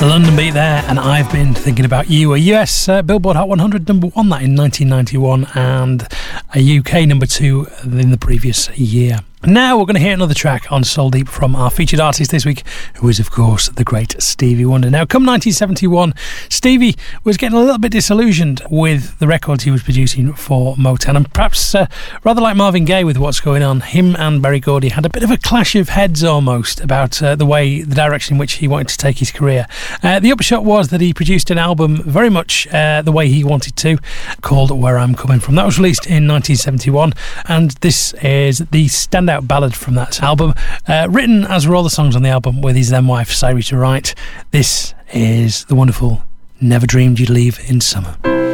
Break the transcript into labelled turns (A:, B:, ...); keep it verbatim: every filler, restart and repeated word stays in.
A: London Beat there, and I've been thinking about you. A U S uh, Billboard Hot one hundred number one that in nineteen ninety-one, and a U K number two in the previous year. Now we're going to hear another track on Soul Deep from our featured artist this week, who is, of course, the great Stevie Wonder. Now, come nineteen seventy-one, Stevie was getting a little bit disillusioned with the records he was producing for Motown, and perhaps uh, rather like Marvin Gaye with what's going on, him and Berry Gordy had a bit of a clash of heads almost about uh, the way, the direction in which he wanted to take his career. Uh, the upshot was that he produced an album very much uh, the way he wanted to, called Where I'm Coming From. That was released in nineteen seventy-one, and this is the standout ballad from that album, uh, written, as were all the songs on the album, with his then wife Syreeta Wright. This is the wonderful Never Dreamed You'd Leave in Summer.